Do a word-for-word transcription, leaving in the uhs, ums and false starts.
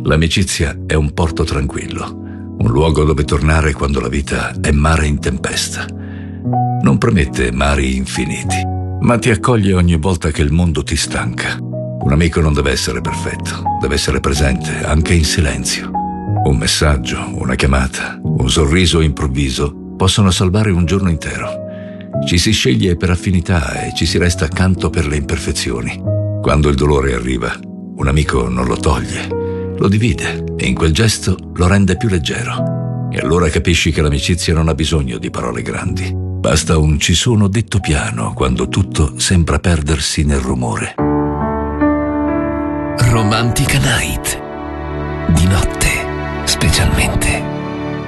L'amicizia è un porto tranquillo, un luogo dove tornare quando la vita è mare in tempesta. Non promette mari infiniti, ma ti accoglie ogni volta che il mondo ti stanca. Un amico non deve essere perfetto, deve essere presente anche in silenzio. Un messaggio, una chiamata, un sorriso improvviso possono salvare un giorno intero. Ci si sceglie per affinità e ci si resta accanto per le imperfezioni. Quando il dolore arriva, un amico non lo toglie, lo divide e in quel gesto lo rende più leggero. E allora capisci che l'amicizia non ha bisogno di parole grandi. Basta un ci sono detto piano quando tutto sembra perdersi nel rumore. Romantica Night. Di notte, specialmente.